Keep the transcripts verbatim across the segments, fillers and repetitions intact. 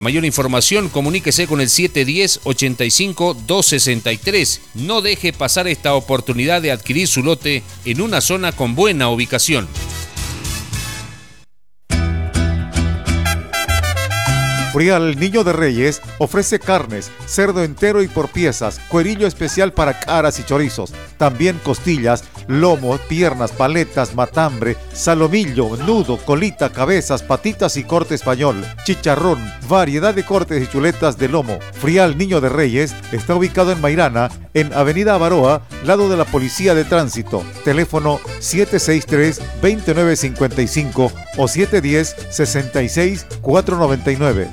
Mayor información, comuníquese con el siete uno cero, ochenta y cinco, doscientos sesenta y tres. No deje pasar esta oportunidad de adquirir su lote en una zona con buena ubicación. Frial Niño de Reyes ofrece carnes, cerdo entero y por piezas, cuerillo especial para caras y chorizos, también costillas, lomo, piernas, paletas, matambre, salomillo, nudo, colita, cabezas, patitas y corte español, chicharrón, variedad de cortes y chuletas de lomo. Frial Niño de Reyes está ubicado en Mairana, en Avenida Avaroa, lado de la Policía de Tránsito. Teléfono siete seis tres, dos nueve cinco cinco o siete uno cero, seis seis, cuatro nueve nueve.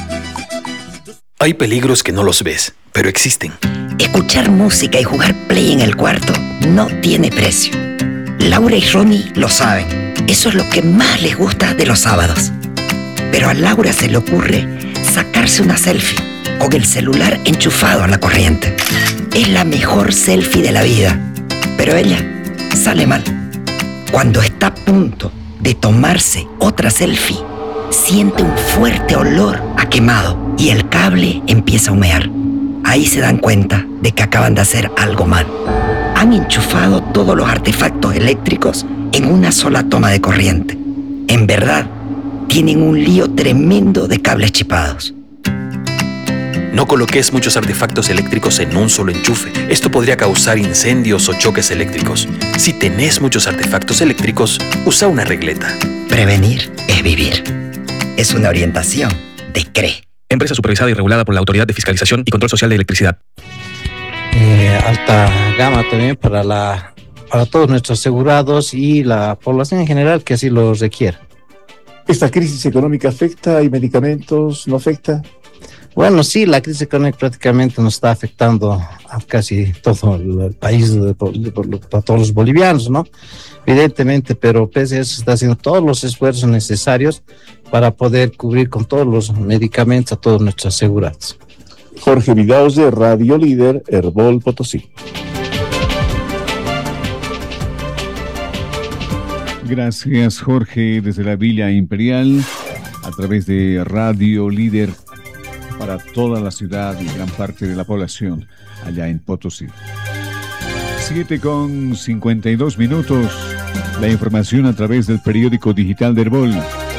Hay peligros que no los ves, pero existen. Escuchar música y jugar play en el cuarto no tiene precio. Laura y Ronnie lo saben. Eso es lo que más les gusta de los sábados. Pero a Laura se le ocurre sacarse una selfie con el celular enchufado a la corriente. Es la mejor selfie de la vida, pero ella sale mal. Cuando está a punto de tomarse otra selfie, siente un fuerte olor a quemado y el cable empieza a humear. Ahí se dan cuenta de que acaban de hacer algo mal. Han enchufado todos los artefactos eléctricos en una sola toma de corriente. En verdad, tienen un lío tremendo de cables chipados. No coloques muchos artefactos eléctricos en un solo enchufe. Esto podría causar incendios o choques eléctricos. Si tenés muchos artefactos eléctricos, usa una regleta. Prevenir es vivir. Es una orientación de C R E. Empresa supervisada y regulada por la Autoridad de Fiscalización y Control Social de Electricidad. Eh, alta gama también para, la, para todos nuestros asegurados y la población en general que así lo requiera. ¿Esta crisis económica afecta? ¿Hay medicamentos? ¿No afecta? Bueno, sí, la crisis económica prácticamente nos está afectando a casi todo el país, a todos los bolivianos, ¿no? Evidentemente, pero pese a eso se está haciendo todos los esfuerzos necesarios para poder cubrir con todos los medicamentos a todos nuestros asegurados. Jorge Vidaos de Radio Líder, Herbol Potosí. Gracias, Jorge, desde la Villa Imperial, a través de Radio Líder para toda la ciudad y gran parte de la población allá en Potosí. siete con cincuenta y dos minutos. La información a través del periódico digital de Herbol.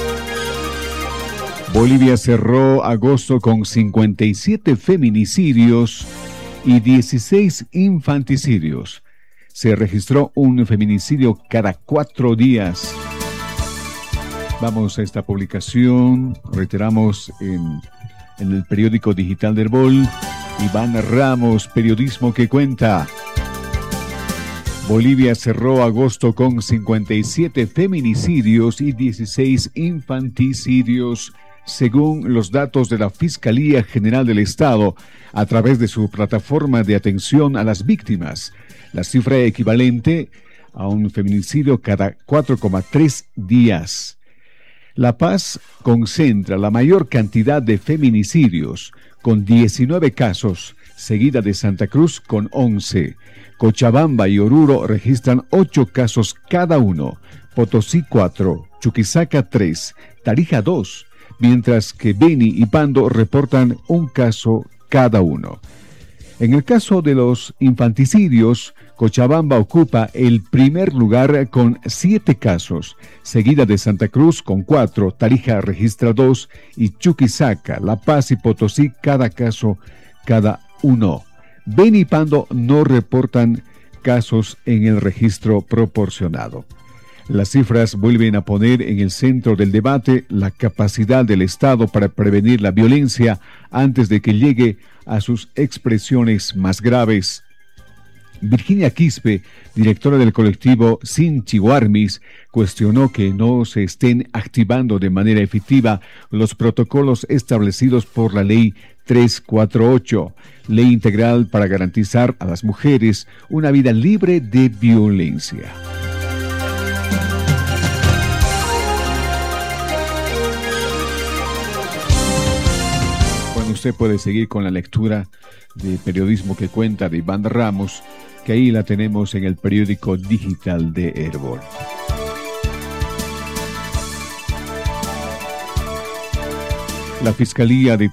Bolivia cerró agosto con cincuenta y siete feminicidios y dieciséis infanticidios. Se registró un feminicidio cada cuatro días. Vamos a esta publicación, reiteramos en, en el periódico digital de Herbol. Iván Ramos, periodismo que cuenta. Bolivia cerró agosto con cincuenta y siete feminicidios y dieciséis infanticidios, según los datos de la Fiscalía General del Estado, a través de su plataforma de atención a las víctimas. La cifra equivalente a un feminicidio cada cuatro coma tres días. La Paz concentra la mayor cantidad de feminicidios, con diecinueve casos, seguida de Santa Cruz con once. Cochabamba y Oruro registran ocho casos cada uno, Potosí cuatro, Chuquisaca tres, Tarija dos, mientras que Beni y Pando reportan un caso cada uno. En el caso de los infanticidios, Cochabamba ocupa el primer lugar con siete casos, seguida de Santa Cruz con cuatro, Tarija registra dos y Chuquisaca, La Paz y Potosí cada caso cada uno. Beni y Pando no reportan casos en el registro proporcionado. Las cifras vuelven a poner en el centro del debate la capacidad del Estado para prevenir la violencia antes de que llegue a sus expresiones más graves. Virginia Quispe, directora del colectivo Sin Chihuarmis, cuestionó que no se estén activando de manera efectiva los protocolos establecidos por la Ley trescientos cuarenta y ocho, Ley Integral para garantizar a las mujeres una vida libre de violencia. Bueno, usted puede seguir con la lectura de Periodismo que Cuenta de Iván Ramos, que ahí la tenemos en el periódico digital de Herbol. La Fiscalía de